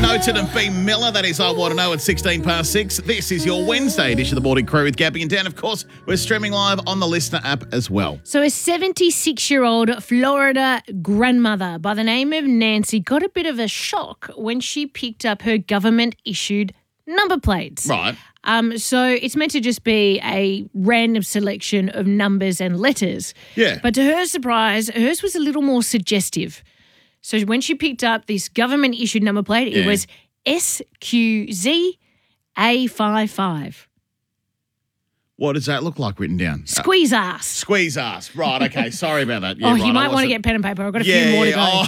Toten and B. Miller. That is I Want to Know at 16 past 6. This is your Wednesday edition of the Morning Crew with Gabby and Dan. Of course, we're streaming live on the Listener app as well. So a 76-year-old Florida grandmother by the name of Nancy got a bit of a shock when she picked up her government-issued number plates. Right. So it's meant to just be a random selection of numbers and letters. Yeah. But to her surprise, hers was a little more suggestive. So when she picked up this government-issued number plate, it was SQZA55. What does that look like written down? Squeeze ass. Squeeze ass. Right, okay. Sorry about that. Yeah, Oh, right, you might want to get pen and paper. I've got a few more to go.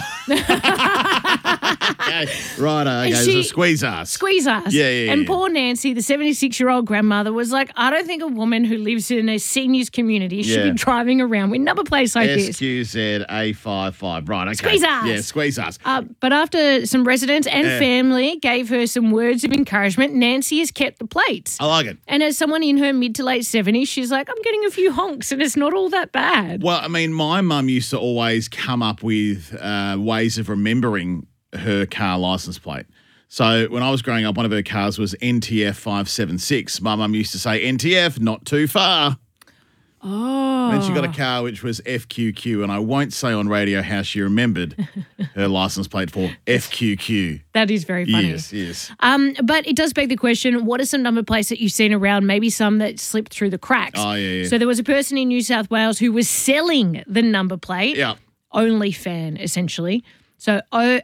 Okay. Right, okay. So squeeze ass. Squeeze ass. Yeah. And poor Nancy, the 76-year-old grandmother, was like, I don't think a woman who lives in a seniors community should be driving around with number plates like this. SQZA55. Right, okay. Squeeze ass. Yeah, squeeze ass. But after some residents and family gave her some words of encouragement, Nancy has kept the plates. I like it. And as someone in her mid to late 70s, she's like, I'm getting a few honks and it's not all that bad. Well, I mean, my mum used to always come up with ways of remembering her car license plate. So when I was growing up, one of her cars was NTF 576. My mum used to say, NTF, not too far. Oh. Then she got a car which was FQQ, and I won't say on radio how she remembered her license plate for FQQ. That is very funny. Yes. But it does beg the question, what are some number plates that you've seen around, maybe some that slipped through the cracks? Oh, yeah. So there was a person in New South Wales who was selling the number plate. Yeah. OnlyFan, essentially. So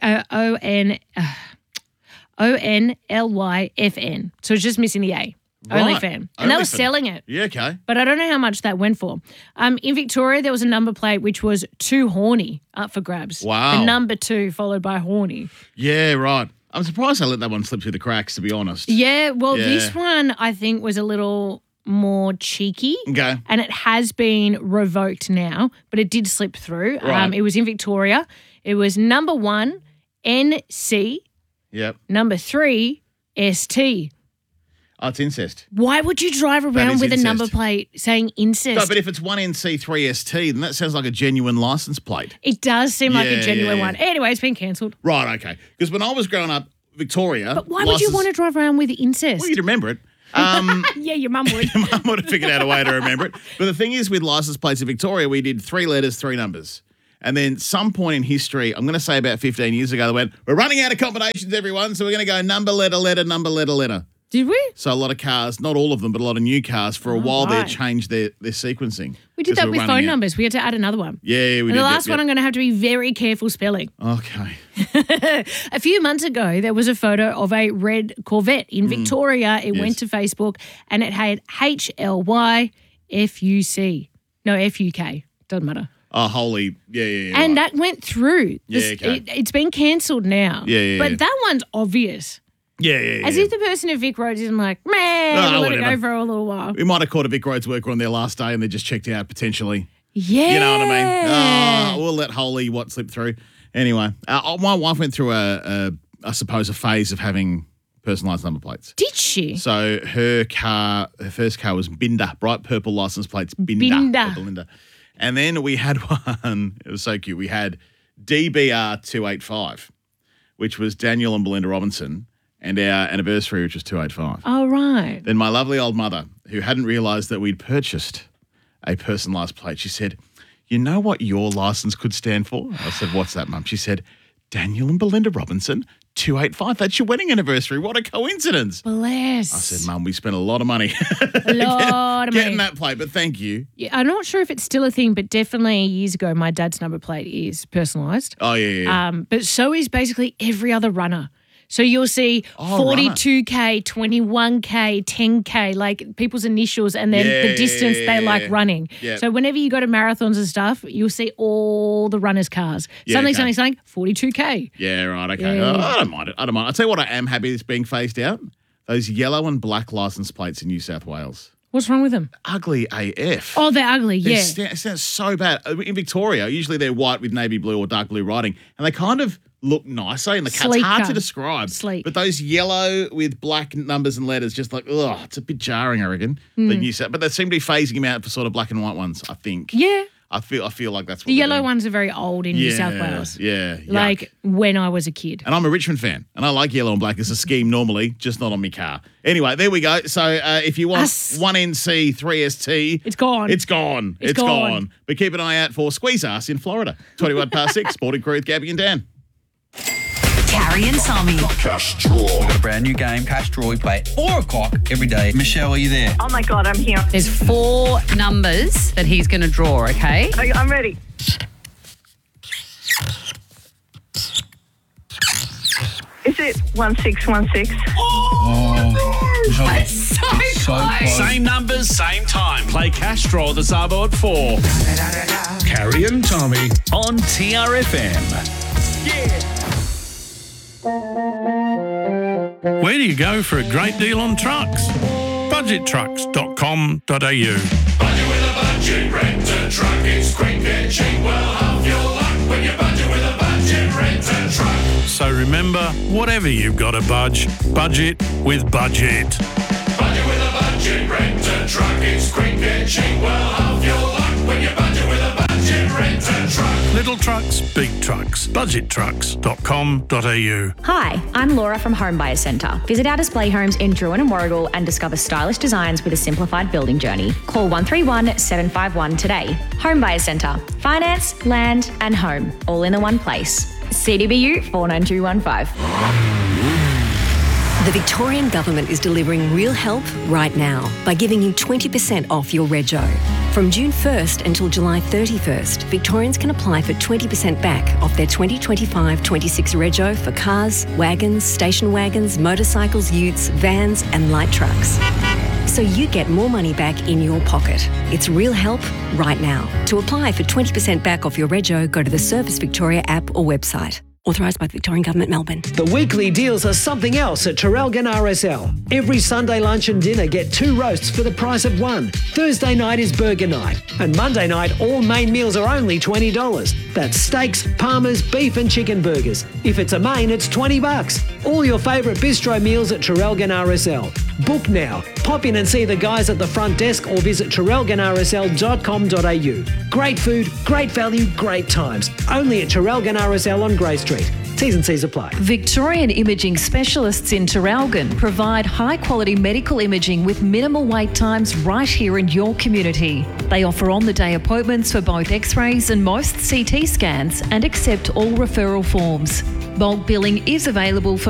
ONLYFN. So it's just missing the A. Right. OnlyFan. And they were selling it. Yeah, okay. But I don't know how much that went for. In Victoria, there was a number plate which was too horny up for grabs. Wow. The number 2 followed by horny. Yeah, right. I'm surprised I let that one slip through the cracks, to be honest. Yeah, well, this one I think was a little more cheeky. Okay. And it has been revoked now, but it did slip through. Right. It was in Victoria. It was number 1, NC. Yep. Number 3, ST. Oh, it's incest. Why would you drive around with incest. a number plate saying incest? No, but if it's 1NC3ST, then that sounds like a genuine license plate. It does seem like a genuine yeah. one. Anyway, it's been cancelled. Right, okay. Because when I was growing up, Victoria... But why would you want to drive around with incest? Well, you'd remember it. Yeah, your mum would. Your mum would have figured out a way to remember it. But the thing is, with license plates in Victoria, we did 3 letters, 3 numbers. And then some point in history, I'm going to say about 15 years ago, they went, we're running out of combinations, everyone, so we're going to go number, letter, number, letter. Did we? So a lot of cars, not all of them, but a lot of new cars, for a while they changed their sequencing. We did that with phone numbers. We had to add another one. Yeah, we did. And the last one I'm going to have to be very careful spelling. Okay. A few months ago, there was a photo of a red Corvette in Victoria. It went to Facebook and it had HLYFUC. No, FUK. Doesn't matter. Oh, holy. Yeah. And that went through. Yeah, okay. It's been cancelled now. Yeah. But that one's obvious. Yeah. As if the person at Vic Roads isn't like, man, we'll let it go for a little while. We might have caught a Vic Roads worker on their last day and they just checked out potentially. Yeah. You know what I mean? Oh, we'll let holy what slip through. Anyway, my wife went through I suppose, a phase of having personalised number plates. Did she? So her first car was Binder, bright purple license plates, Binder. And then we had one, it was so cute, we had DBR285, which was Daniel and Belinda Robinson, and our anniversary, which was 285. Oh, right. Then my lovely old mother, who hadn't realised that we'd purchased a personalised plate, she said, you know what your licence could stand for? I said, what's that, Mum? She said, Daniel and Belinda Robinson, 285. That's your wedding anniversary. What a coincidence. Bless. I said, Mum, we spent a lot of money getting that plate, but thank you. Yeah, I'm not sure if it's still a thing, but definitely years ago, my dad's number plate is personalised. Oh, yeah. But so is basically every other runner. So you'll see 42K, 21K, 10K, like people's initials and then the distance they like running. Yeah. So whenever you go to marathons and stuff, you'll see all the runners' cars. Something, 42K. Yeah, right, okay. Yeah. Oh, I don't mind it. I'll tell you what I am happy is being phased out. Those yellow and black licence plates in New South Wales. What's wrong with them? Ugly AF. Oh, they're ugly, yeah. It sounds so bad. In Victoria, usually they're white with navy blue or dark blue writing, and they kind of look nicer in the car. It's hard to describe. Sleek. But those yellow with black numbers and letters, just like, it's a bit jarring, I reckon. But they seem to be phasing them out for sort of black and white ones, I think. Yeah. I feel like that's what The they're yellow doing. ones are very old in New South Wales. Yeah, Like yuck. when I was a kid. And I'm a Richmond fan, and I like yellow and black as a scheme normally, just not on my car. Anyway, there we go. So if you want 1NC, 3ST, It's gone. It's gone. It's gone. But keep an eye out for Squeeze Ass in Florida. 21 past 6, Sporting Crew with Gabby and Dan. Carrie and Tommy. Cash Draw. We've got a brand new game, Cash Draw. We play at 4 o'clock every day. Michelle, are you there? Oh my God, I'm here. There's 4 numbers that he's going to draw, okay? I'm ready. Is it 1616? Oh, So close. Same numbers, same time. Play Cash Draw this Arvo at 4 Carrie and Tommy. on TRFM. Where do you go for a great deal on trucks? Budgettrucks.com.au. Budget with a budget, rent a truck. It's quick and cheap. Well, have your luck when you budget with a budget, rent a truck. So remember, whatever you've got to budget with Budget. Budget with a budget, rent a truck. It's quick and cheap. Well, have your luck when you budget with a budget, rent a truck. Little trucks, big trucks. Budgettrucks.com.au. Hi, I'm Laura from Home Buyer Centre. Visit our display homes in Druin and Warragul and discover stylish designs with a simplified building journey. Call 131 751 today. Home Buyer Centre. Finance, land and home, all in the one place. CDBU 49215. The Victorian Government is delivering real help right now by giving you 20% off your rego. From June 1st until July 31st, Victorians can apply for 20% back off their 2025-26 rego for cars, wagons, station wagons, motorcycles, utes, vans and light trucks. So you get more money back in your pocket. It's real help right now. To apply for 20% back off your rego, go to the Service Victoria app or website. Authorised by the Victorian Government, Melbourne. The weekly deals are something else at Traralgon RSL. Every Sunday lunch and dinner get 2 roasts for the price of 1. Thursday night is burger night. And Monday night, all main meals are only $20. That's steaks, parmas, beef and chicken burgers. If it's a main, it's $20. All your favourite bistro meals at Traralgon RSL. Book now. Pop in and see the guys at the front desk or visit traralgonrsl.com.au. Great food, great value, great times. Only at Traralgon RSL on Grey Street. T's and C's apply. Victorian Imaging Specialists in Traralgon provide high-quality medical imaging with minimal wait times right here in your community. They offer on-the-day appointments for both X-rays and most CT scans and accept all referral forms. Bulk billing is available for